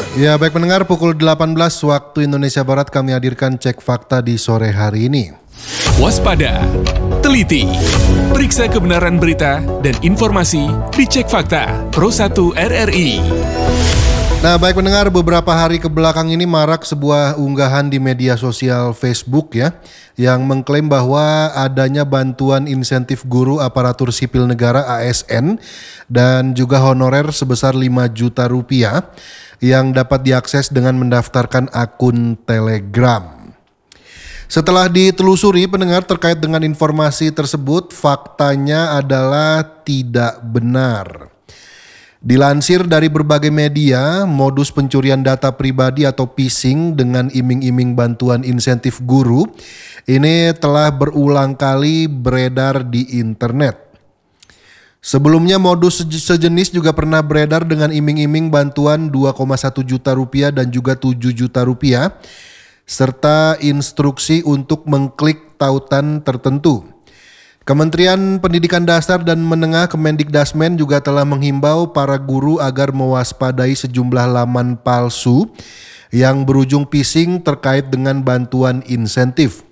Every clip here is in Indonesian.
Ya, baik pendengar, pukul 18 waktu Indonesia Barat kami hadirkan Cek Fakta di sore hari ini. Waspada, teliti, periksa kebenaran berita dan informasi di Cek Fakta Pro 1 RRI. Nah, baik pendengar, beberapa hari kebelakang ini marak sebuah unggahan di media sosial Facebook ya, yang mengklaim bahwa adanya bantuan insentif guru aparatur sipil negara ASN dan juga honorer sebesar 5 juta rupiah yang dapat diakses dengan mendaftarkan akun Telegram. Setelah ditelusuri pendengar terkait dengan informasi tersebut, faktanya adalah tidak benar. Dilansir dari berbagai media, modus pencurian data pribadi atau phishing dengan iming-iming bantuan insentif guru ini telah berulang kali beredar di internet. Sebelumnya modus sejenis juga pernah beredar dengan iming-iming bantuan 2,1 juta rupiah dan juga 7 juta rupiah serta instruksi untuk mengklik tautan tertentu. Kementerian Pendidikan Dasar dan Menengah Kemendikdasmen juga telah menghimbau para guru agar mewaspadai sejumlah laman palsu yang berujung phishing terkait dengan bantuan insentif.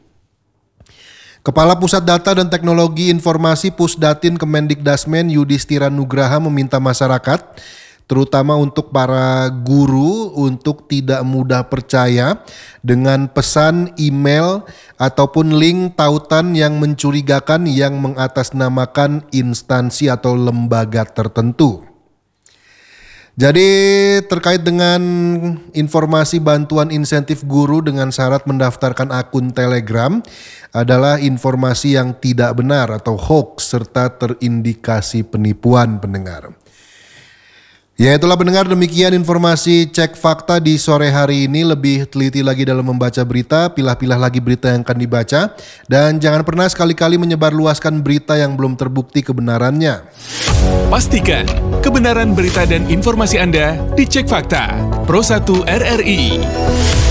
Kepala Pusat Data dan Teknologi Informasi Pusdatin Kemendikdasmen Yudhistira Nugraha meminta masyarakat, terutama untuk para guru, untuk tidak mudah percaya dengan pesan email ataupun link tautan yang mencurigakan yang mengatasnamakan instansi atau lembaga tertentu. Jadi terkait dengan informasi bantuan insentif guru dengan syarat mendaftarkan akun Telegram adalah informasi yang tidak benar atau hoax serta terindikasi penipuan pendengar. Ya, itulah pendengar, demikian informasi Cek Fakta di sore hari ini. Lebih teliti lagi dalam membaca berita, pilah-pilah lagi berita yang akan dibaca, dan jangan pernah sekali-kali menyebarluaskan berita yang belum terbukti kebenarannya. Pastikan kebenaran berita dan informasi Anda di Cek Fakta Pro 1 RRI.